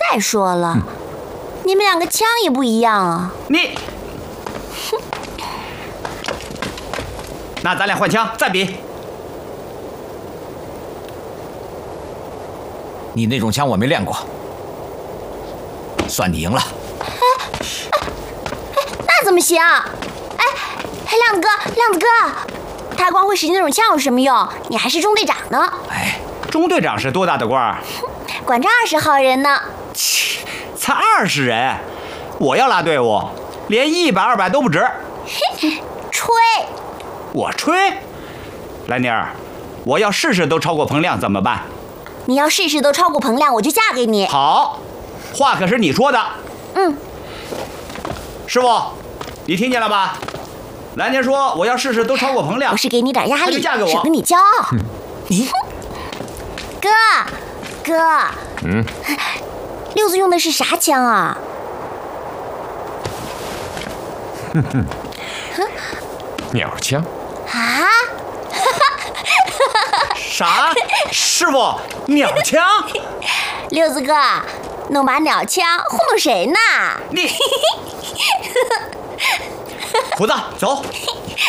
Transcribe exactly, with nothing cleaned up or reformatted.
再说了，嗯、你们两个枪也不一样啊。 你，那咱俩换枪，再比。 你那种枪我没练过，算你赢了。 哎哎哎，那怎么行？哎哎，亮子哥，亮子哥，他光会使劲那种枪有什么用？你还是中队长呢。 哎，中队长是多大的官儿？ 管着二十号人呢。 切，才二十人，我要拉队伍，连一百二百都不止。 吹！ 我吹？兰妮儿，我要事事都超过彭亮怎么办？ 你要事事都超过彭亮，我就嫁给你。 好，话可是你说的。 嗯。 师傅，你听见了吧？兰妮说我要事事都超过彭亮。 我是给你点压力， 嫁给我， 省得你骄傲。 嗯、你， 哥，哥， 嗯， 六子用的是啥枪啊？ 哼哼，鸟枪。 啊？ 啥？师傅，鸟枪？ 六子哥，弄把鸟枪糊弄谁呢？ 你，胡子，走。